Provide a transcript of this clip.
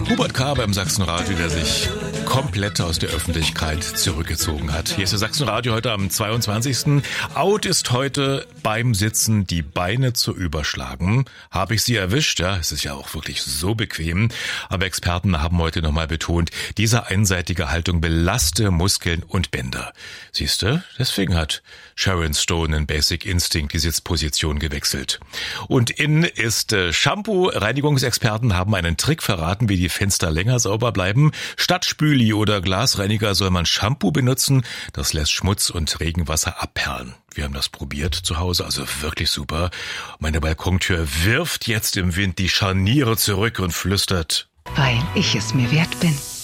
Hubert K. beim Sachsenradio, der sich komplett aus der Öffentlichkeit zurückgezogen hat. Hier ist der Sachsenradio heute am 22. Out ist heute beim Sitzen die Beine zu überschlagen. Habe ich Sie erwischt? Ja, es ist ja auch wirklich so bequem. Aber Experten haben heute nochmal betont, diese einseitige Haltung belaste Muskeln und Bänder. Siehste, deswegen hat Sharon Stone in Basic Instinct die Sitzposition gewechselt. Und in ist Shampoo. Reinigungsexperten haben einen Trick verraten, wie die Fenster länger sauber bleiben. Statt Spüli oder Glasreiniger soll man Shampoo benutzen. Das lässt Schmutz und Regenwasser abperlen. Wir haben das probiert zu Hause, also wirklich super. Meine Balkontür wirft jetzt im Wind die Scharniere zurück und flüstert: Weil ich es mir wert bin.